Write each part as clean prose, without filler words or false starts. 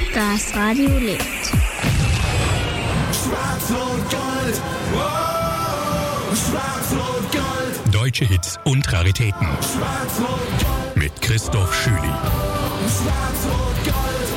Das Radio lebt. Schwarz-Rot-Gold, wow, Schwarz-Rot-Gold. Deutsche Hits und Raritäten. Schwarz-Rot-Gold. Mit Christoph Schüli. Schwarz-Rot-Gold.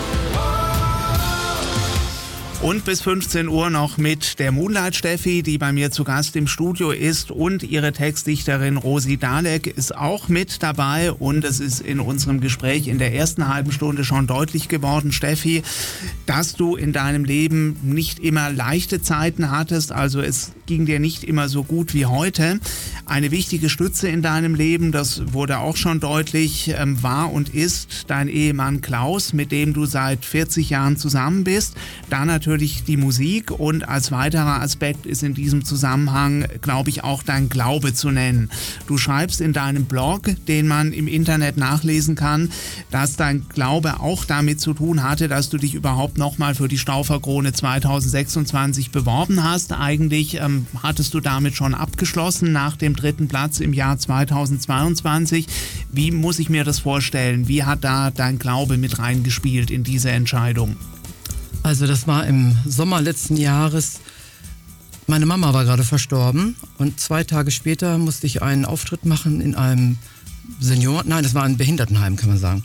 Und bis 15 Uhr noch mit der Moonlight Steffi, die bei mir zu Gast im Studio ist, und ihre Textdichterin Rosi Dalek ist auch mit dabei, und es ist in unserem Gespräch in der ersten halben Stunde schon deutlich geworden, Steffi, dass du in deinem Leben nicht immer leichte Zeiten hattest, also es ging dir nicht immer so gut wie heute. Eine wichtige Stütze in deinem Leben, das wurde auch schon deutlich, war und ist dein Ehemann Klaus, mit dem du seit 40 Jahren zusammen bist. Da natürlich die Musik, und als weiterer Aspekt ist in diesem Zusammenhang, glaube ich, auch dein Glaube zu nennen. Du schreibst in deinem Blog, den man im Internet nachlesen kann, dass dein Glaube auch damit zu tun hatte, dass du dich überhaupt nochmal für die Stauffer-Krone 2026 beworben hast. Eigentlich hattest du damit schon abgeschlossen nach dem 3. Platz im Jahr 2022. Wie muss ich mir das vorstellen? Wie hat da dein Glaube mit reingespielt in diese Entscheidung? Also das war im Sommer letzten Jahres. Meine Mama war gerade verstorben, und 2 Tage später musste ich einen Auftritt machen in einem das war ein Behindertenheim, kann man sagen.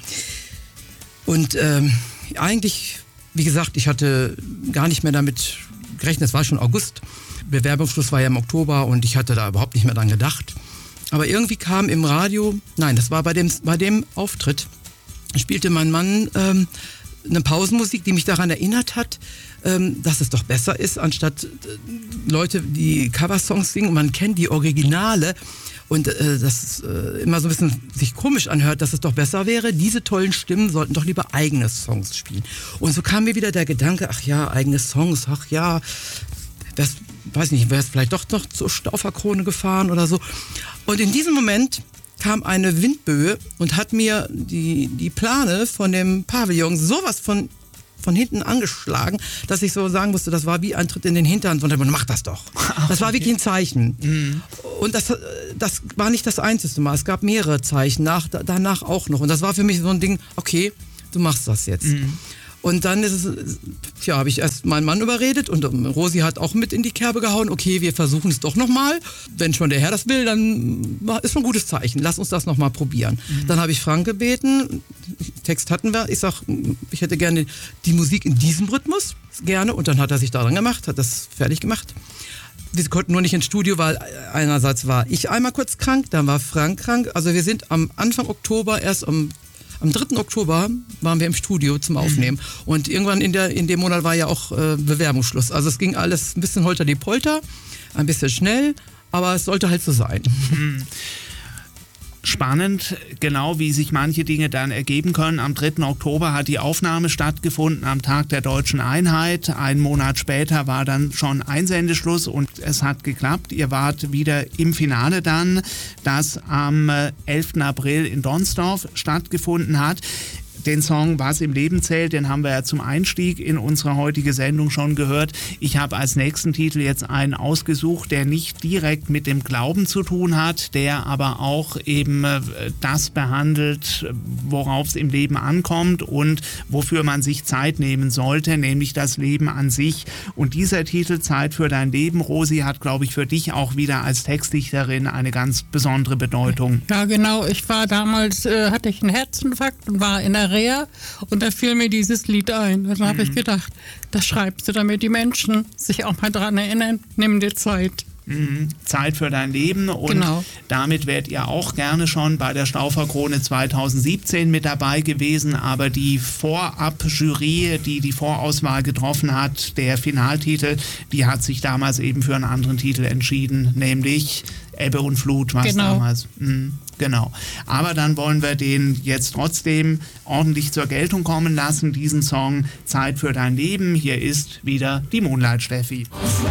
Und eigentlich, wie gesagt, ich hatte gar nicht mehr damit gerechnet, es war schon August. Bewerbungsschluss war ja im Oktober, und ich hatte da überhaupt nicht mehr dran gedacht. Aber irgendwie kam im Radio, das war bei dem Auftritt, spielte mein Mann eine Pausenmusik, die mich daran erinnert hat, dass es doch besser ist, anstatt Leute, die Coversongs singen, und man kennt die Originale, und das immer so ein bisschen sich komisch anhört, dass es doch besser wäre, diese tollen Stimmen sollten doch lieber eigene Songs spielen. Und so kam mir wieder der Gedanke, ach ja, eigene Songs, ach ja, das, weiß nicht, wäre es vielleicht doch noch zur Stauffer-Krone gefahren oder so. Und in diesem Moment kam eine Windböe und hat mir die Plane von dem Pavillon sowas von hinten angeschlagen, dass ich so sagen musste, das war wie ein Tritt in den Hintern, sondern mach das doch. Das war wirklich ein Zeichen. Mhm. Und das war nicht das einzige Mal. Es gab mehrere Zeichen, danach auch noch. Und das war für mich so ein Ding, okay, du machst das jetzt. Mhm. Und dann habe ich erst meinen Mann überredet, und Rosi hat auch mit in die Kerbe gehauen. Okay, wir versuchen es doch nochmal. Wenn schon der Herr das will, dann ist schon ein gutes Zeichen. Lass uns das nochmal probieren. Mhm. Dann habe ich Frank gebeten, Text hatten wir. Ich sag, ich hätte gerne die Musik in diesem Rhythmus, gerne. Und dann hat er sich daran gemacht, hat das fertig gemacht. Wir konnten nur nicht ins Studio, weil einerseits war ich einmal kurz krank, dann war Frank krank. Also wir sind am Anfang Oktober am 3. Oktober waren wir im Studio zum Aufnehmen. Und irgendwann in dem Monat war ja auch Bewerbungsschluss. Also es ging alles ein bisschen holter die Polter, ein bisschen schnell, aber es sollte halt so sein. Spannend, genau wie sich manche Dinge dann ergeben können. Am 3. Oktober hat die Aufnahme stattgefunden, am Tag der Deutschen Einheit. Einen Monat später war dann schon Einsendeschluss, und es hat geklappt. Ihr wart wieder im Finale dann, das am 11. April in Donsdorf stattgefunden hat. Den Song Was im Leben zählt, den haben wir ja zum Einstieg in unsere heutige Sendung schon gehört. Ich habe als nächsten Titel jetzt einen ausgesucht, der nicht direkt mit dem Glauben zu tun hat, der aber auch eben das behandelt, worauf es im Leben ankommt und wofür man sich Zeit nehmen sollte, nämlich das Leben an sich. Und dieser Titel Zeit für dein Leben, Rosi, hat, glaube ich, für dich auch wieder als Textdichterin eine ganz besondere Bedeutung. Ja, genau. Ich war damals, hatte ich einen Herzinfarkt und war in der Reha, und da fiel mir dieses Lied ein. Dann habe ich gedacht, das schreibst du, damit die Menschen sich auch mal dran erinnern. Nimm dir Zeit. Zeit für dein Leben, und genau. Damit wärt ihr auch gerne schon bei der Stauffer-Krone 2017 mit dabei gewesen, aber die Vorab-Jury, die Vorauswahl getroffen hat, der Finaltitel, die hat sich damals eben für einen anderen Titel entschieden, nämlich Ebbe und Flut war es damals. Genau. Aber dann wollen wir den jetzt trotzdem ordentlich zur Geltung kommen lassen, diesen Song Zeit für dein Leben. Hier ist wieder die Moonlight Steffi.